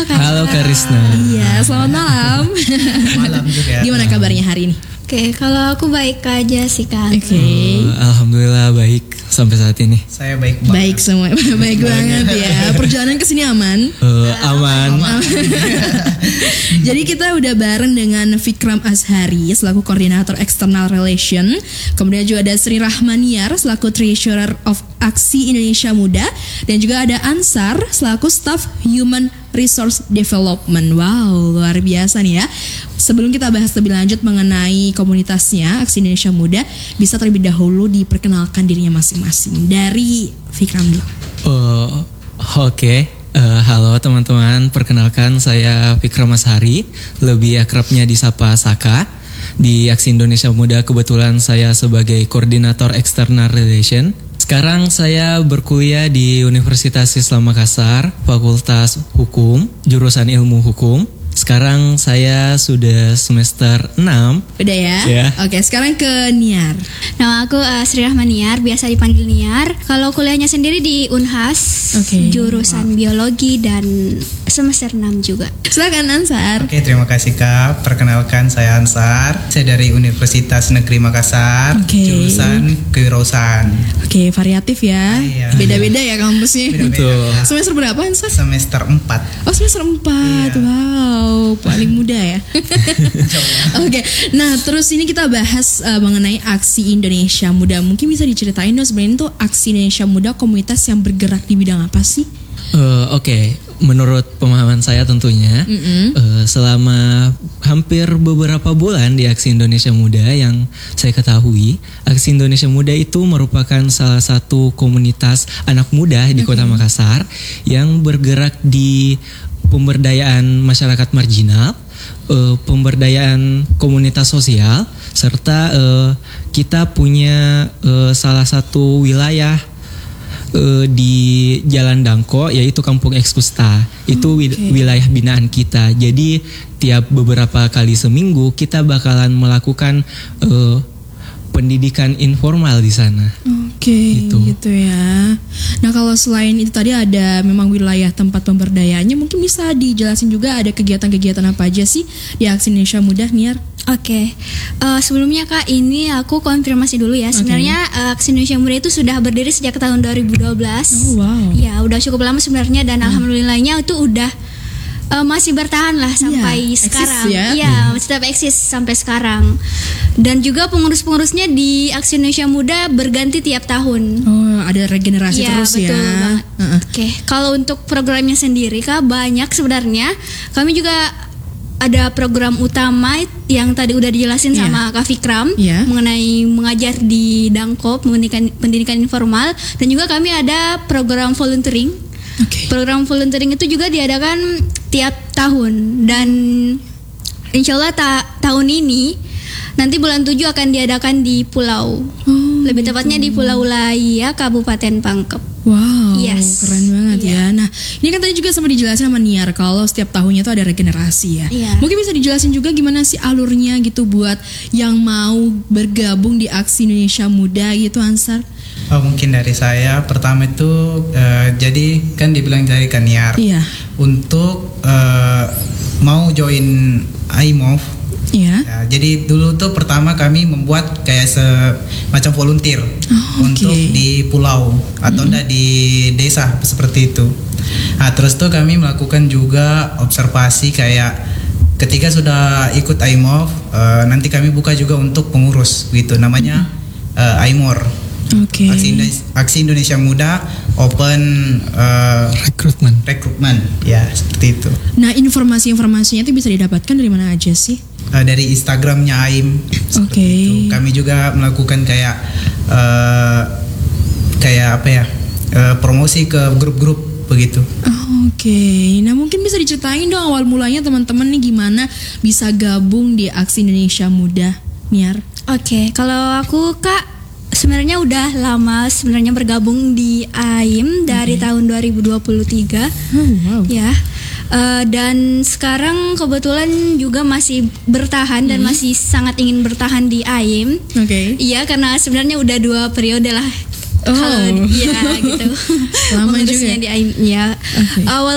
Kak. Halo Karisna. Iya, selamat malam. Malam juga. Gimana kabarnya hari ini? Oke, kalau aku baik aja sih Kak. Oke. Alhamdulillah baik sampai saat ini. Saya baik banget. Baik semua, baik banget ya. Perjalanan ke sini aman. Aman. Jadi kita udah bareng dengan Fikram Azhari selaku koordinator external relation. Kemudian juga ada Sri Rahmaniar selaku treasurer of Aksi Indonesia Muda, dan juga ada Ansar selaku staff human resource development. Wow, luar biasa nih ya. Sebelum kita bahas lebih lanjut mengenai komunitasnya Aksi Indonesia Muda, bisa terlebih dahulu diperkenalkan dirinya masing-masing. Dari Fikram dulu. Oke. Halo teman-teman, perkenalkan saya Fikram Azhari, lebih akrabnya disapa Saka. Di Aksi Indonesia Muda kebetulan saya sebagai koordinator external relation. Sekarang saya berkuliah di Universitas Islam Makassar, Fakultas Hukum, jurusan Ilmu Hukum. Sekarang saya sudah semester 6. Udah ya? Ya. Oke, sekarang ke Niar. Nama aku Sri Rahmaniar, biasa dipanggil Niar. Kalau kuliahnya sendiri di Unhas, jurusan biologi dan semester 6 juga. Silakan Ansar. Oke, terima kasih Kak. Perkenalkan saya Ansar. Saya dari Universitas Negeri Makassar, jurusan kewirausahaan. Oke, variatif ya. Iya. Beda-beda ya kampusnya. Beda-beda. Semester berapa Ansar? Semester 4. Oh, semester 4. Iya. Wow, paling muda ya. Oke, nah terus ini kita bahas mengenai Aksi Indonesia Muda. Mungkin bisa diceritain dong sebenarnya tuh Aksi Indonesia Muda komunitas yang bergerak di bidang apa sih? Oke, menurut pemahaman saya tentunya selama hampir beberapa bulan di Aksi Indonesia Muda yang saya ketahui, Aksi Indonesia Muda itu merupakan salah satu komunitas anak muda di Kota Makassar yang bergerak di pemberdayaan masyarakat marginal, pemberdayaan komunitas sosial, serta kita punya salah satu wilayah di Jalan Dangko, yaitu Kampung Ekskusta. Itu wilayah binaan kita. Jadi tiap beberapa kali seminggu kita bakalan melakukan pendidikan informal di sana. Oke, gitu ya. Nah, kalau selain itu tadi ada memang wilayah tempat pemberdayaannya, mungkin bisa dijelasin juga ada kegiatan-kegiatan apa aja sih di Aksi Indonesia Muda, Niar? Oke, sebelumnya Kak, ini aku konfirmasi dulu ya. Sebenarnya Aksi Indonesia Muda itu sudah berdiri sejak tahun 2012. Oh, wow. Ya, udah cukup lama sebenarnya, dan alhamdulillahnya itu udah masih bertahan lah sampai sekarang. Iya, tetap eksis sampai sekarang. Dan juga pengurus-pengurusnya di Aksi Indonesia Muda berganti tiap tahun. Oh, ada regenerasi terus betul ya. Banget. Oke, kalau untuk programnya sendiri Kak, banyak sebenarnya. Kami juga ada program utama yang tadi udah dijelasin sama Kak Fikram mengenai mengajar di Dangkop, pendidikan informal, dan juga kami ada program volunteering. Program volunteering itu juga diadakan tiap tahun, dan insya Allah tahun ini nanti bulan 7 akan diadakan di Pulau, lebih tepatnya di Pulau Laya, Kabupaten Pangkep. Wow, keren banget ya. Nah, ini kan tadi juga sempat dijelasin sama Niar kalau setiap tahunnya itu ada regenerasi ya. Mungkin bisa dijelasin juga gimana sih alurnya gitu buat yang mau bergabung di Aksi Indonesia Muda gitu, Ansar? Mungkin dari saya pertama itu jadi kan dibilang dari Niar untuk mau join IMOV. Ya, jadi dulu tuh pertama kami membuat kayak semacam volunteer untuk di pulau atau enggak di desa seperti itu. Nah, terus tuh kami melakukan juga observasi kayak ketika sudah ikut IMOV, nanti kami buka juga untuk pengurus gitu, namanya IMOR. Aksi Indonesia Muda Open Rekrutmen. Ya, seperti itu. Nah, informasinya itu bisa didapatkan dari mana aja sih? Dari Instagramnya AIM. Kami juga melakukan kayak apa ya, promosi ke grup-grup begitu. Nah, mungkin bisa diceritain dong awal mulanya teman-teman nih gimana bisa gabung di Aksi Indonesia Muda, Niar? Kalau aku Kak, sebenarnya udah lama sebenarnya bergabung di AIM dari tahun 2023. Ya. Dan sekarang kebetulan juga masih bertahan dan masih sangat ingin bertahan di AIM. Iya, karena sebenarnya udah 2 periode lah. Gitu. Lama juga di AIM. Ya. Awal